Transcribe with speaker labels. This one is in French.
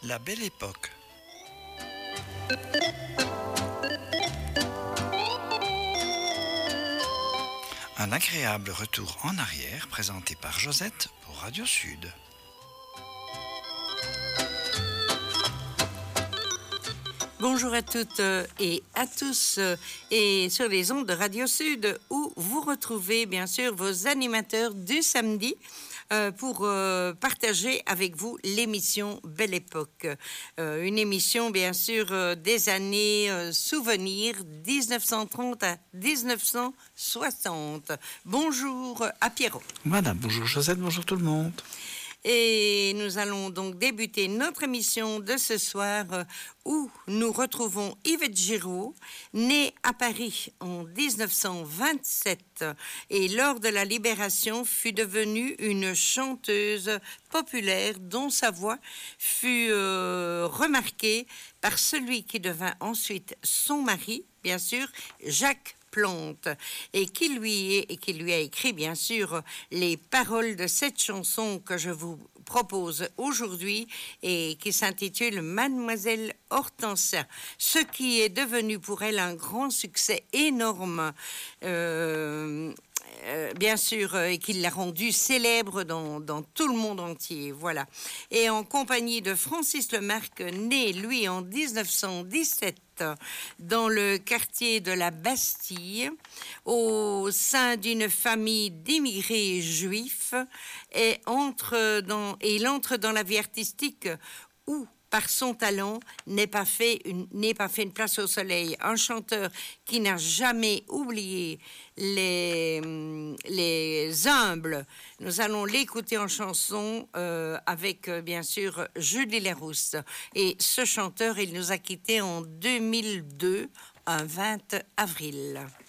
Speaker 1: La Belle Époque. Un agréable retour en arrière présenté par Josette pour Radio Sud.
Speaker 2: Bonjour à toutes et à tous et sur les ondes de Radio Sud où vous retrouvez bien sûr vos animateurs du samedi pour partager avec vous l'émission Belle Époque. Une émission bien sûr des années souvenirs 1930 à 1960. Bonjour à Pierrot.
Speaker 1: Voilà, bonjour Josette, bonjour tout le monde.
Speaker 2: Et nous allons donc débuter notre émission de ce soir où nous retrouvons Yvette Giraud, née à Paris en 1927 et lors de la Libération fut devenue une chanteuse populaire dont sa voix fut remarquée par celui qui devint ensuite son mari, bien sûr, Jacques Plante, et qui lui a écrit bien sûr les paroles de cette chanson que je vous propose aujourd'hui et qui s'intitule Mademoiselle Hortensia, ce qui est devenu pour elle un grand succès énorme. Bien sûr, et qui l'a rendu célèbre dans tout le monde entier, voilà. Et en compagnie de Francis Lemarque, né, lui, en 1917, dans le quartier de la Bastille, au sein d'une famille d'immigrés juifs, et il entre dans la vie artistique où, par son talent, n'est pas fait une place au soleil. Un chanteur qui n'a jamais oublié les humbles. Nous allons l'écouter en chanson avec, bien sûr, Julie Larousse. Et ce chanteur, il nous a quittés en 2002, un 20 avril.